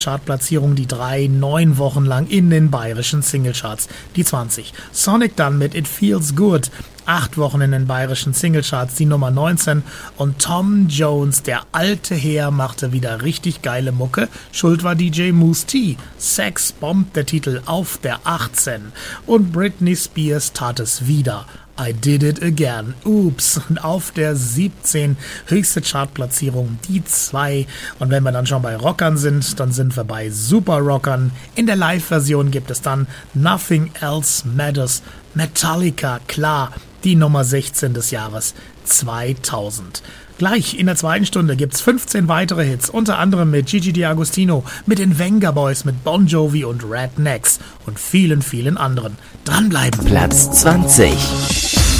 Chartplatzierung die 3, 9 Wochen lang in den bayerischen Singlecharts. Die 20. Sonic dann mit It Feels Good, 8 Wochen in den bayerischen Singlecharts, die Nummer 19. Und Tom Jones, der alte Herr, machte wieder richtig geile Mucke. Schuld war DJ Mousse T. Sex Bomb, der Titel, auf der 18. Und Britney Spears tat es wieder. I Did It Again. Ups. Und auf der 17 höchste Chartplatzierung, die 2. Und wenn wir dann schon bei Rockern sind, dann sind wir bei Super Rockern. In der Live-Version gibt es dann Nothing Else Matters. Metallica, klar, die Nummer 16 des Jahres 2000. Gleich in der zweiten Stunde gibt's 15 weitere Hits, unter anderem mit Gigi D'Agostino, mit den Venga Boys, mit Bon Jovi und Rednecks und vielen, vielen anderen. Dranbleiben. Platz 20.